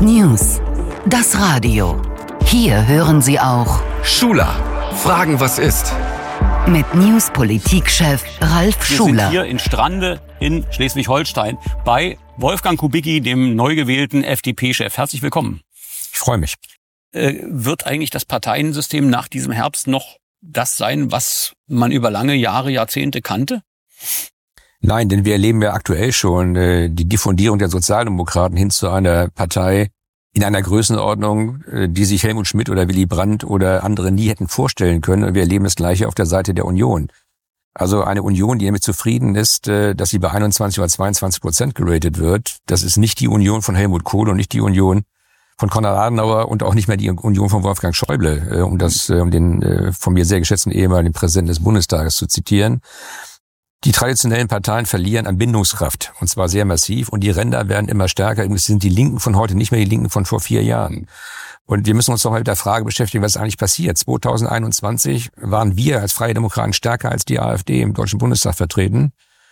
News, das Radio. Hier hören Sie auch Schuler, fragen, was ist. Mit News-Politikchef Ralf Schuler. Wir sind hier in Strande in Schleswig-Holstein bei Wolfgang Kubicki, dem neu gewählten FDP-Chef. Herzlich willkommen. Ich freue mich. Wird eigentlich das Parteiensystem nach diesem Herbst noch das sein, was man über lange Jahre, Jahrzehnte kannte? Nein, denn wir erleben ja aktuell schon die Diffundierung der Sozialdemokraten hin zu einer Partei in einer Größenordnung, die sich Helmut Schmidt oder Willy Brandt oder andere nie hätten vorstellen können. Und wir erleben das Gleiche auf der Seite der Union. Also eine Union, die damit zufrieden ist, dass sie bei 21 oder 22% geratet wird. Das ist nicht die Union von Helmut Kohl und nicht die Union von Konrad Adenauer und auch nicht mehr die Union von Wolfgang Schäuble, um den von mir sehr geschätzten ehemaligen Präsidenten des Bundestages zu zitieren. Die traditionellen Parteien verlieren an Bindungskraft, und zwar sehr massiv, und die Ränder werden immer stärker. Übrigens sind die Linken von heute nicht mehr die Linken von vor 4 Jahren. Und wir müssen uns doch mal mit der Frage beschäftigen, was ist eigentlich passiert. 2021 waren wir als Freie Demokraten stärker als die AfD im Deutschen Bundestag vertreten.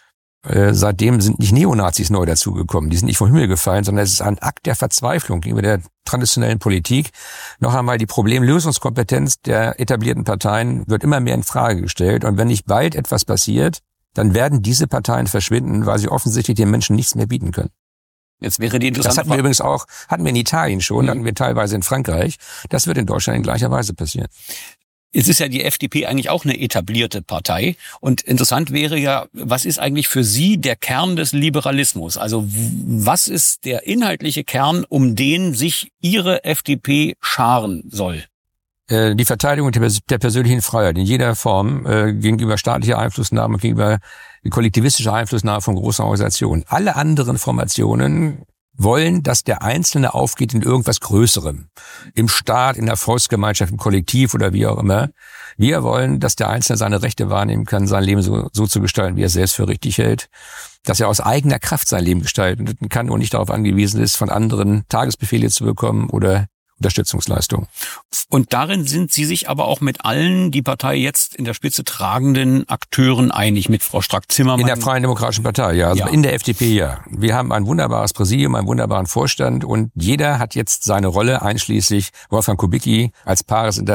Seitdem sind nicht Neonazis neu dazugekommen. Die sind nicht vom Himmel gefallen, sondern es ist ein Akt der Verzweiflung gegenüber der traditionellen Politik. Noch einmal, die Problemlösungskompetenz der etablierten Parteien wird immer mehr in Frage gestellt. Und wenn nicht bald etwas passiert, dann werden diese Parteien verschwinden, weil sie offensichtlich den Menschen nichts mehr bieten können. Jetzt wäre die interessante Das hatten wir übrigens auch, hatten wir in Italien schon, hatten wir teilweise in Frankreich. Das wird in Deutschland in gleicher Weise passieren. Es ist ja die FDP eigentlich auch eine etablierte Partei. Und interessant wäre ja, was ist eigentlich für Sie der Kern des Liberalismus? Also was ist der inhaltliche Kern, um den sich Ihre FDP scharen soll? Die Verteidigung der persönlichen Freiheit in jeder Form gegenüber staatlicher Einflussnahme, gegenüber kollektivistischer Einflussnahme von großen Organisationen. Alle anderen Formationen wollen, dass der Einzelne aufgeht in irgendwas Größerem. Im Staat, in der Volksgemeinschaft, im Kollektiv oder wie auch immer. Wir wollen, dass der Einzelne seine Rechte wahrnehmen kann, sein Leben so zu gestalten, wie er selbst für richtig hält. Dass er aus eigener Kraft sein Leben gestalten kann und nicht darauf angewiesen ist, von anderen Tagesbefehle zu bekommen oder Unterstützungsleistung. Und darin sind Sie sich aber auch mit allen die Partei jetzt in der Spitze tragenden Akteuren einig, mit Frau Strack-Zimmermann? In der Freien Demokratischen Partei, ja. Also ja. In der FDP, ja. Wir haben ein wunderbares Präsidium, einen wunderbaren Vorstand und jeder hat jetzt seine Rolle, einschließlich Wolfgang Kubicki als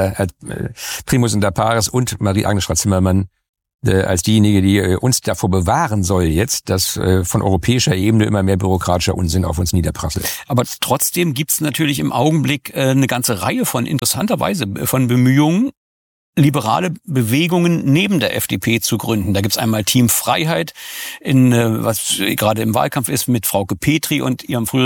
Primus inter pares und Marie-Agnes Strack-Zimmermann als diejenige, die uns davor bewahren soll jetzt, dass von europäischer Ebene immer mehr bürokratischer Unsinn auf uns niederprasselt. Aber trotzdem gibt's natürlich im Augenblick eine ganze Reihe von interessanterweise von Bemühungen, liberale Bewegungen neben der FDP zu gründen. Da gibt's einmal Team Freiheit, was gerade im Wahlkampf ist, mit Frauke Petry und ihrem früheren